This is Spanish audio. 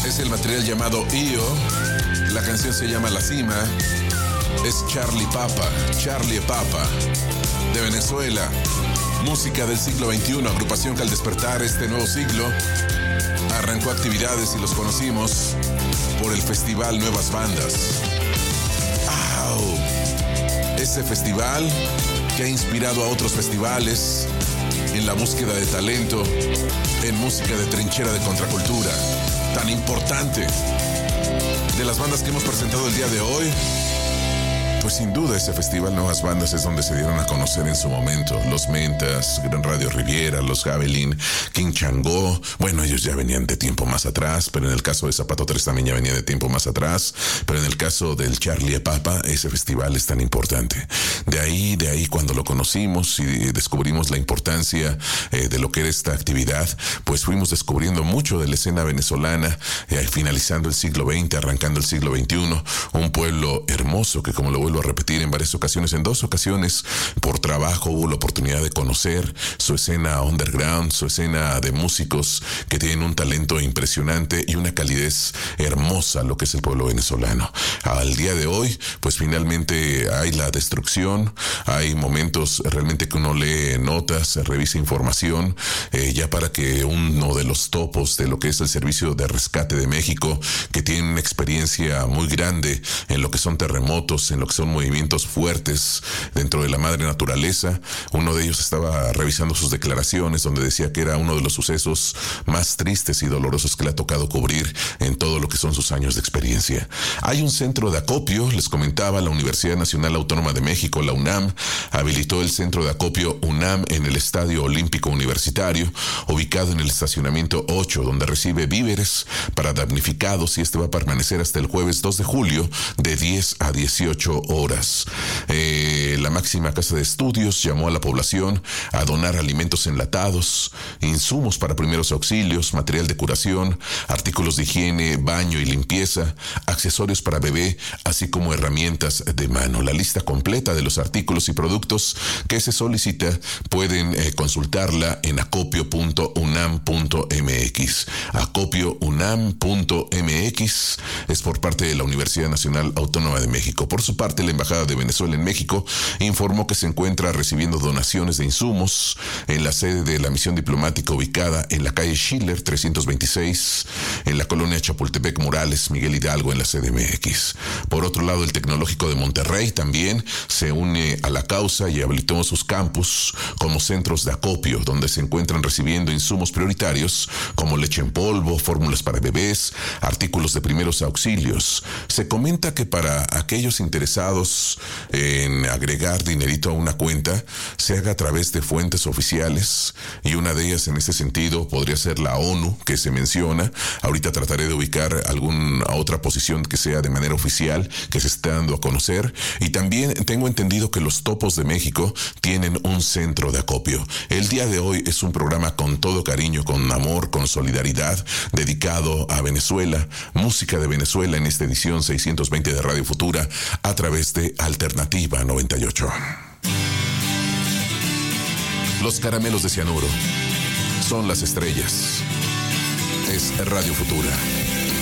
Es el material llamado Io. La canción se llama La Cima. Es Charlie Papa, de Venezuela. Música del siglo XXI, agrupación que al despertar este nuevo siglo arrancó actividades y los conocimos por el festival Nuevas Bandas. ¡Au! Ese festival que ha inspirado a otros festivales en la búsqueda de talento, en música de trinchera de contracultura, tan importante. De las bandas que hemos presentado el día de hoy, pues sin duda ese festival Nuevas Bandas es donde se dieron a conocer en su momento Los Mentas, Gran Radio Riviera, Los Javelin, King Changó. Bueno, ellos ya venían de tiempo más atrás, pero en el caso de Zapato 3 también ya venía de tiempo más atrás. Pero en el caso del Charlie Papa, ese festival es tan importante. De ahí cuando lo conocimos y descubrimos la importancia de lo que era esta actividad, pues fuimos descubriendo mucho de la escena venezolana, finalizando el siglo XX, arrancando el siglo XXI, un pueblo hermoso que, como lo vuelvo a repetir en varias ocasiones, en 2 ocasiones por trabajo hubo la oportunidad de conocer su escena underground, su escena de músicos que tienen un talento impresionante y una calidez hermosa, lo que es el pueblo venezolano. Al día de hoy, pues finalmente hay la destrucción, hay momentos realmente que uno lee notas, revisa información, ya para que uno de los topos de lo que es el Servicio de Rescate de México, que tiene una experiencia muy grande en lo que son terremotos, en lo que son movimientos fuertes dentro de la madre naturaleza. Uno de ellos estaba revisando sus declaraciones donde decía que era uno de los sucesos más tristes y dolorosos que le ha tocado cubrir en todo lo que son sus años de experiencia. Hay un centro de acopio, les comentaba, la Universidad Nacional Autónoma de México, la UNAM, habilitó el centro de acopio UNAM en el Estadio Olímpico Universitario, ubicado en el estacionamiento 8, donde recibe víveres para damnificados, y este va a permanecer hasta el jueves 2 de julio de 10 a 18 horas. La máxima casa de estudios llamó a la población a donar alimentos enlatados, insumos para primeros auxilios, material de curación, artículos de higiene, baño y limpieza, accesorios para bebé, así como herramientas de mano. La lista completa de los artículos y productos que se solicita pueden consultarla en acopio.unam.mx. Acopio.unam.mx es por parte de la Universidad Nacional Autónoma de México. Por su parte, la Embajada de Venezuela en México informó que se encuentra recibiendo donaciones de insumos en la sede de la misión diplomática ubicada en la calle Schiller 326, en la colonia Chapultepec Morales, Miguel Hidalgo, en la CDMX. Por otro lado, el Tecnológico de Monterrey también se une a la causa y habilitó sus campus como centros de acopio, donde se encuentran recibiendo insumos prioritarios como leche en polvo, fórmulas para bebés, artículos de primeros auxilios. Se comenta que para aquellos interesados en agregar dinerito a una cuenta, se haga a través de fuentes oficiales, y una de ellas en este sentido podría ser la ONU, que se menciona. Ahorita trataré de ubicar alguna otra posición que sea de manera oficial, que se está dando a conocer. Y también tengo entendido que los Topos de México tienen un centro de acopio. El día de hoy es un programa con todo cariño, con amor, con solidaridad, dedicado a Venezuela, música de Venezuela, en esta edición 620 de Radio Futura, a través de Alternativa 98. Los caramelos de cianuro son las estrellas. Es Radio Futura.